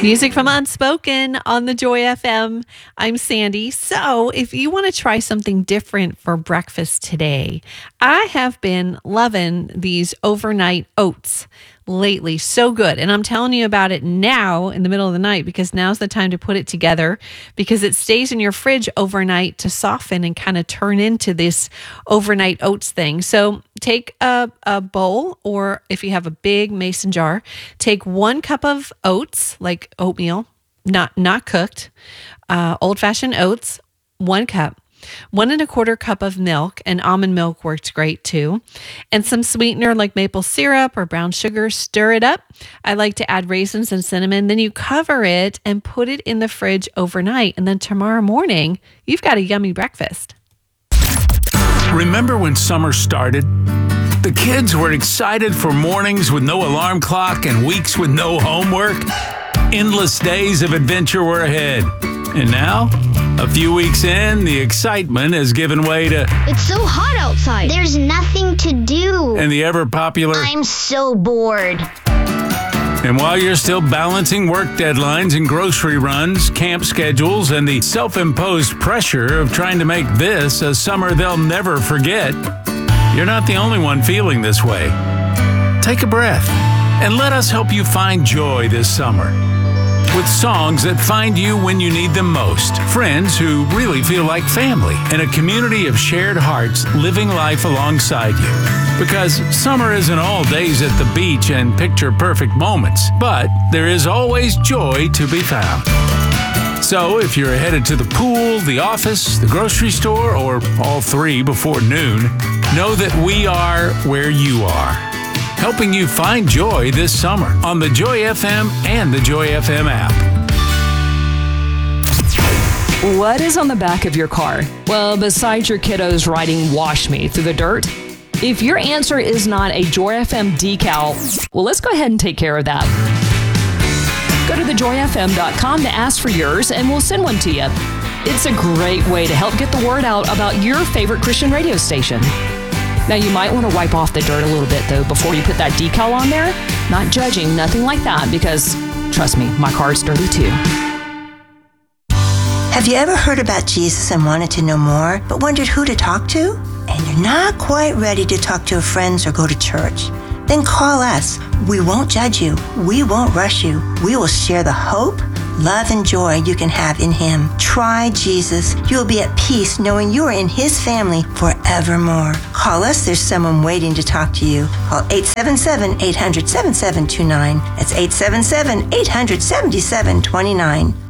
Music from Unspoken on the Joy FM. I'm Sandy. So if you want to try something different for breakfast today, I have been loving these overnight oats lately. So good. And I'm telling you about it now in the middle of the night because now's the time to put it together because it stays in your fridge overnight to soften and kind of turn into this overnight oats thing. So take a bowl, or if you have a big mason jar, take 1 cup of oats, like oatmeal, not cooked, old-fashioned oats, 1 cup. 1 1/4 cup of milk, and almond milk works great too, and some sweetener like maple syrup or brown sugar. Stir it up. I like to add raisins and cinnamon. Then you cover it and put it in the fridge overnight, and then tomorrow morning you've got a yummy breakfast. Remember when summer started? The kids were excited for mornings with no alarm clock and weeks with no homework. Endless days of adventure were ahead. And now, a few weeks in, the excitement has given way to... It's so hot outside. There's nothing to do. And the ever-popular... I'm so bored. And while you're still balancing work deadlines and grocery runs, camp schedules, and the self-imposed pressure of trying to make this a summer they'll never forget, you're not the only one feeling this way. Take a breath and let us help you find joy this summer. With songs that find you when you need them most, friends who really feel like family, and a community of shared hearts living life alongside you. Because summer isn't all days at the beach and picture-perfect moments, but there is always joy to be found. So if you're headed to the pool, the office, the grocery store, or all three before noon, know that we are where you are, helping you find joy this summer on the Joy FM and the Joy FM app. What is on the back of your car? Well, besides your kiddos writing "Wash Me" through the dirt, if your answer is not a Joy FM decal, well, let's go ahead and take care of that. Go to thejoyfm.com to ask for yours, and we'll send one to you. It's a great way to help get the word out about your favorite Christian radio station. Now, you might want to wipe off the dirt a little bit, though, before you put that decal on there. Not judging, nothing like that, because, trust me, my car is dirty, too. Have you ever heard about Jesus and wanted to know more, but wondered who to talk to? And you're not quite ready to talk to your friends or go to church? Then call us. We won't judge you. We won't rush you. We will share the hope, love, and joy you can have in Him. Try Jesus. You'll be at peace knowing you are in His family forevermore. Call us. There's someone waiting to talk to you. Call 877-800-7729. That's 877-800-7729.